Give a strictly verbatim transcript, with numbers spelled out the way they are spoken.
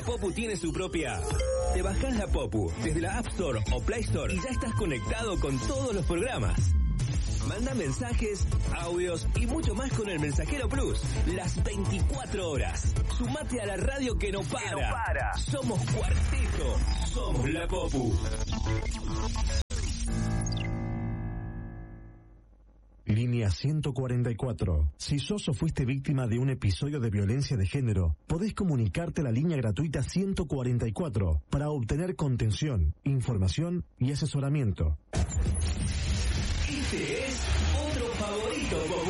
Popu tiene su propia app. Te bajás la Popu desde la App Store o Play Store y ya estás conectado con todos los programas. Manda mensajes, audios y mucho más con el Mensajero Plus. Las veinticuatro horas. Sumate a la radio que no para. Que no para. Somos Cuarteto. Somos la Popu. Línea ciento cuarenta y cuatro. Si sos o fuiste víctima de un episodio de violencia de género, podés comunicarte a la línea gratuita ciento cuarenta y cuatro para obtener contención, información y asesoramiento. Este es otro favorito.